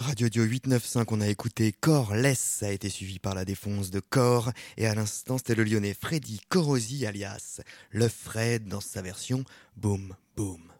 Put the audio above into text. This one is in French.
Radio Dio 895, on a écouté Corless, ça a été suivi par la défonce de Cor, et à l'instant c'était le lyonnais Freddy Corosi alias Le Fred dans sa version Boom Boom.